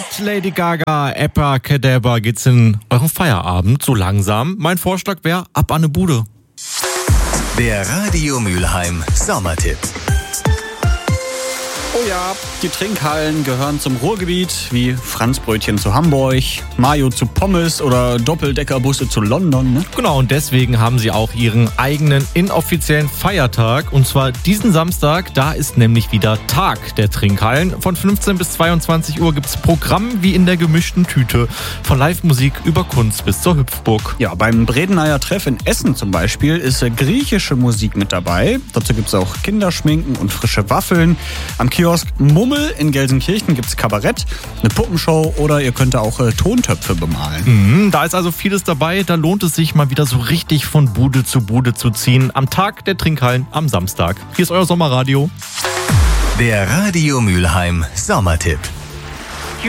Mit Lady Gaga, Abracadabra geht's in euren Feierabend so langsam. Mein Vorschlag wäre, ab an ne Bude. Der Radio Mülheim Sommertipp. Oh ja, die Trinkhallen gehören zum Ruhrgebiet, wie Franzbrötchen zu Hamburg, Mayo zu Pommes oder Doppeldeckerbusse zu London. Ne? Genau, und deswegen haben sie auch ihren eigenen inoffiziellen Feiertag. Und zwar diesen Samstag, da ist nämlich wieder Tag der Trinkhallen. Von 15 bis 22 Uhr gibt's Programm wie in der gemischten Tüte. Von Live-Musik über Kunst bis zur Hüpfburg. Ja, beim Bredeneyer Treff in Essen zum Beispiel ist griechische Musik mit dabei. Dazu gibt's auch Kinderschminken und frische Waffeln. Am Kiosk Mummel in Gelsenkirchen gibt's Kabarett, eine Puppenshow oder ihr könnt auch Tontöpfe bemalen. Da ist also vieles dabei. Da lohnt es sich mal wieder so richtig von Bude zu ziehen. Am Tag der Trinkhallen am Samstag. Hier ist euer Sommerradio. Der Radio Mülheim Sommertipp.